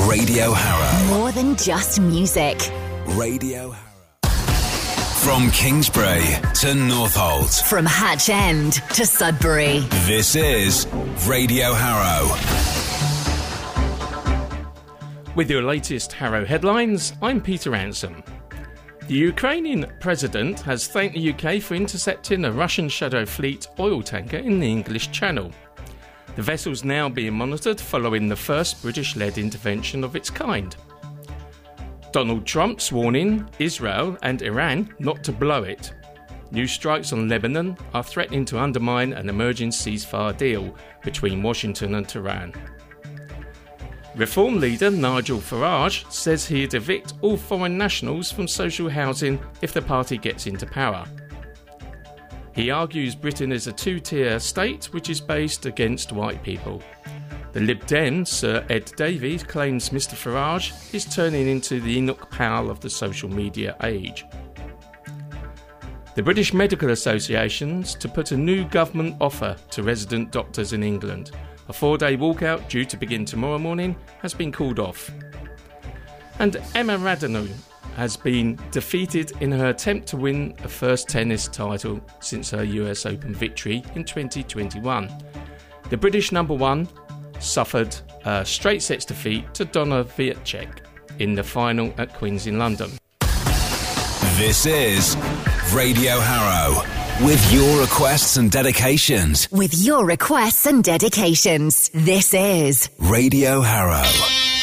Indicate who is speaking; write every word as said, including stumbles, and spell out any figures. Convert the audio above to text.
Speaker 1: Radio Harrow.
Speaker 2: More than just music.
Speaker 1: Radio Harrow. From Kingsbury to Northolt.
Speaker 2: From Hatch End to Sudbury.
Speaker 1: This is Radio Harrow.
Speaker 3: With your latest Harrow headlines, I'm Peter Ransom. The Ukrainian president has thanked the U K for intercepting a Russian Shadow Fleet oil tanker in the English Channel. The vessel's now being monitored following the first British-led intervention of its kind. Donald Trump's warning Israel and Iran not to blow it. New strikes on Lebanon are threatening to undermine an emerging ceasefire deal between Washington and Tehran. Reform leader Nigel Farage says he'd evict all foreign nationals from social housing if the party gets into power. He argues Britain is a two-tier state which is based against white people. The Lib Dem, Sir Ed Davey, claims Mr Farage is turning into the Enoch Powell of the social media age. The British Medical Association's to put a new government offer to resident doctors in England. A four-day walkout due to begin tomorrow morning has been called off. And Emma Raducanu has been defeated in her attempt to win a first tennis title since her U S Open victory in twenty twenty-one. The British number one suffered a straight sets defeat to Donna Vietchek in the final at Queen's in London.
Speaker 1: This is Radio Harrow. With your requests and dedications.
Speaker 2: With your requests and dedications. This is
Speaker 1: Radio Harrow.